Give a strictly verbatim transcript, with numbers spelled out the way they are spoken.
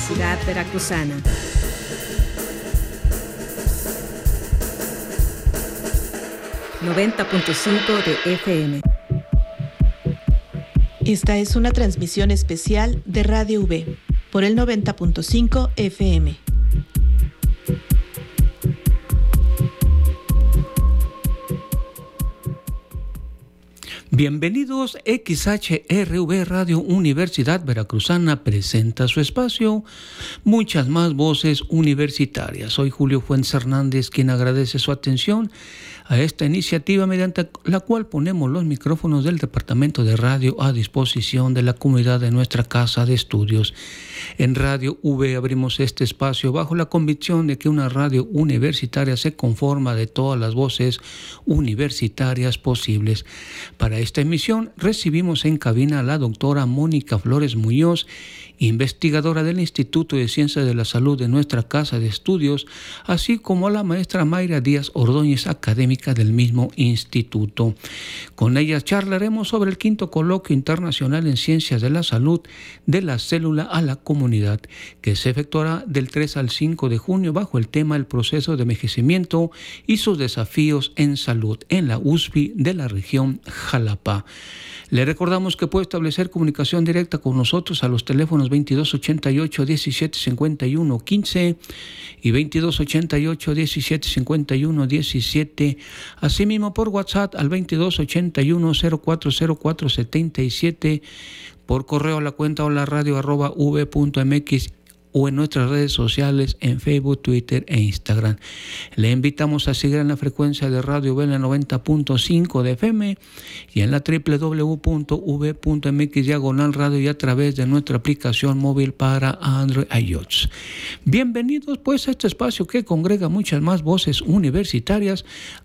Universidad Veracruzana. noventa punto cinco de F M. Esta es una transmisión especial de Radio V por el noventa punto cinco F M. Bienvenidos. X H R V Radio Universidad Veracruzana presenta su espacio Muchas más voces universitarias. Soy Julio Fuentes Hernández, quien agradece su atención a esta iniciativa mediante la cual ponemos los micrófonos del Departamento de Radio a disposición de la comunidad de nuestra casa de estudios. En Radio V abrimos este espacio bajo la convicción de que una radio universitaria se conforma de todas las voces universitarias posibles. Para esta emisión recibimos en cabina a la doctora Mónica Flores Muñoz, investigadora del Instituto de Ciencias de la Salud de nuestra casa de estudios, así como a la maestra Mayra Díaz Ordóñez, académica del mismo instituto. Con ellas charlaremos sobre el quinto coloquio internacional en Ciencias de la Salud de la célula a la comunidad, que se efectuará del tres al cinco de junio bajo el tema El proceso de envejecimiento y sus desafíos en salud en la U S P I de la región Jalapa. Le recordamos que puede establecer comunicación directa con nosotros a los teléfonos veintidós ochenta y ocho, diecisiete cincuenta y uno, quince y veintidós ochenta y ocho, diecisiete cincuenta y uno, diecisiete. Asimismo por WhatsApp al veintidós ochenta y uno, cero cuatro cero cuatro, setenta y siete. Por correo a la cuenta hola radio arroba v punto m x o en nuestras redes sociales en Facebook, Twitter e Instagram. Le invitamos a seguir en la frecuencia de Radio V en la noventa punto cinco de F M y en la doble u doble u doble u punto v punto m x diagonal radio y a través de nuestra aplicación móvil para Android y iOS. Bienvenidos pues a este espacio que congrega muchas más voces universitarias